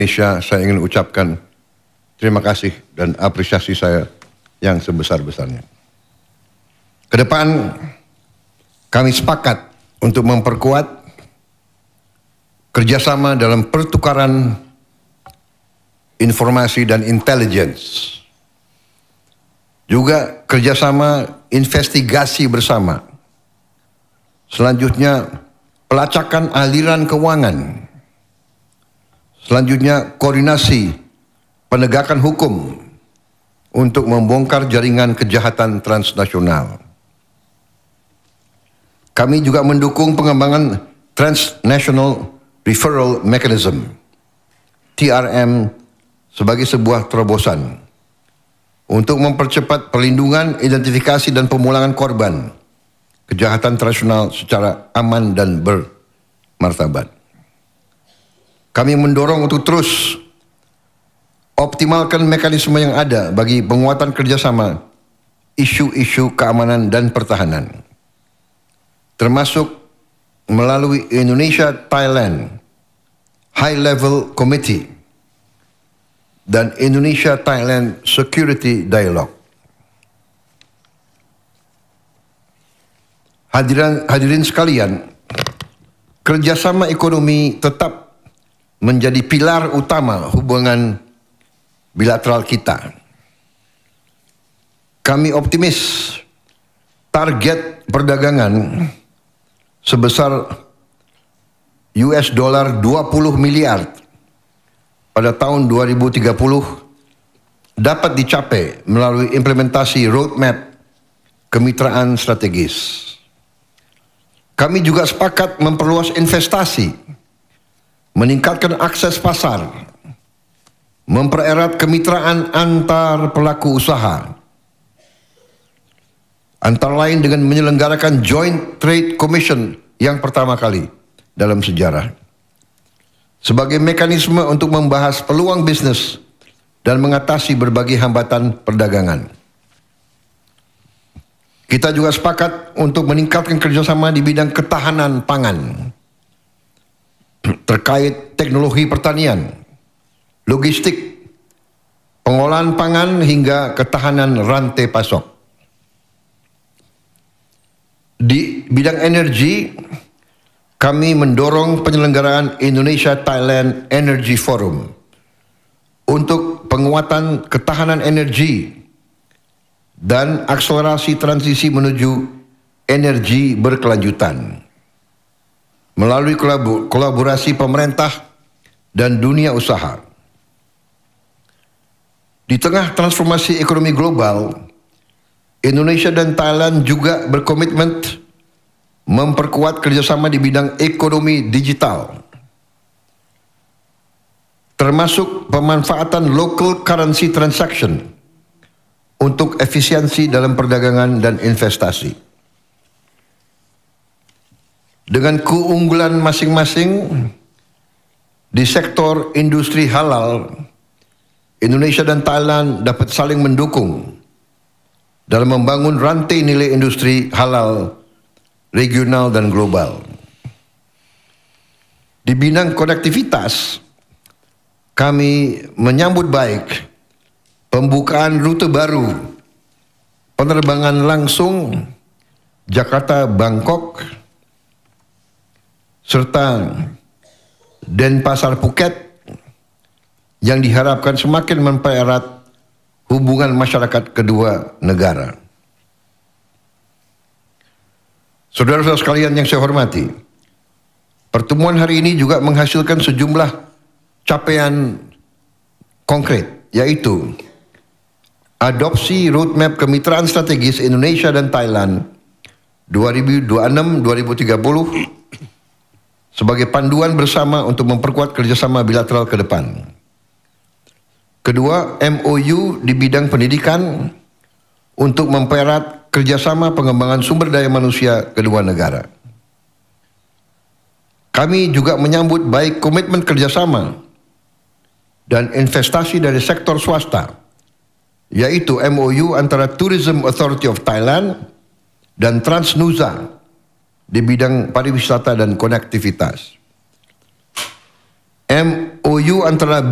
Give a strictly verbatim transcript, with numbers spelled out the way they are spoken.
Indonesia, saya ingin ucapkan terima kasih dan apresiasi saya yang sebesar-besarnya. Ke depan kami sepakat untuk memperkuat kerjasama dalam pertukaran informasi dan intelligence, juga kerjasama investigasi bersama. Selanjutnya pelacakan aliran keuangan. Selanjutnya koordinasi penegakan hukum untuk membongkar jaringan kejahatan transnasional. Kami juga mendukung pengembangan Transnational Referral Mechanism T R M sebagai sebuah terobosan untuk mempercepat perlindungan, identifikasi dan pemulangan korban kejahatan transnasional secara aman dan bermartabat. Kami mendorong untuk terus optimalkan mekanisme yang ada bagi penguatan kerjasama isu-isu keamanan dan pertahanan, termasuk melalui Indonesia-Thailand High Level Committee dan Indonesia-Thailand Security Dialogue. Hadirin, hadirin sekalian, kerjasama ekonomi tetap menjadi pilar utama hubungan bilateral kita. Kami optimis target perdagangan sebesar U S dollar dua puluh miliar pada tahun dua ribu tiga puluh dapat dicapai melalui implementasi roadmap kemitraan strategis. Kami juga sepakat memperluas investasi, meningkatkan akses pasar, mempererat kemitraan antar pelaku usaha, antara lain dengan menyelenggarakan Joint Trade Commission yang pertama kali dalam sejarah, sebagai mekanisme untuk membahas peluang bisnis dan mengatasi berbagai hambatan perdagangan. Kita juga sepakat untuk meningkatkan kerjasama di bidang ketahanan pangan, terkait teknologi pertanian, logistik, pengolahan pangan hingga ketahanan rantai pasok. Di bidang energi, kami mendorong penyelenggaraan Indonesia-Thailand Energy Forum untuk penguatan ketahanan energi dan akselerasi transisi menuju energi berkelanjutan melalui kolaborasi pemerintah dan dunia usaha. Di tengah transformasi ekonomi global, Indonesia dan Thailand juga berkomitmen memperkuat kerjasama di bidang ekonomi digital, termasuk pemanfaatan local currency transaction untuk efisiensi dalam perdagangan dan investasi. Dengan keunggulan masing-masing di sektor industri halal, Indonesia dan Thailand dapat saling mendukung dalam membangun rantai nilai industri halal regional dan global. Di bidang konektivitas, kami menyambut baik pembukaan rute baru penerbangan langsung Jakarta-Bangkok serta Denpasar Phuket yang diharapkan semakin mempererat hubungan masyarakat kedua negara. Saudara-saudara sekalian yang saya hormati, pertemuan hari ini juga menghasilkan sejumlah capaian konkret, yaitu adopsi roadmap kemitraan strategis Indonesia dan Thailand dua ribu dua puluh enam sampai dua ribu tiga puluh sebagai panduan bersama untuk memperkuat kerjasama bilateral ke depan. Kedua, M O U di bidang pendidikan untuk mempererat kerjasama pengembangan sumber daya manusia kedua negara. Kami juga menyambut baik komitmen kerjasama dan investasi dari sektor swasta, yaitu M O U antara Tourism Authority of Thailand dan Transnusa di bidang pariwisata dan konektivitas. M O U antara